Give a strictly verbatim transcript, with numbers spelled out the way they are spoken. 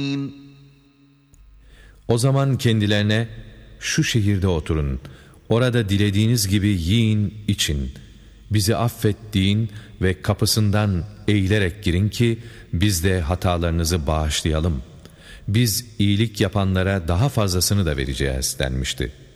O zaman kendilerine şu şehirde oturun, orada dilediğiniz gibi yiyin, için, bizi affettiğin ve kapısından eğilerek girin ki biz de hatalarınızı bağışlayalım. Biz iyilik yapanlara daha fazlasını da vereceğiz denmişti.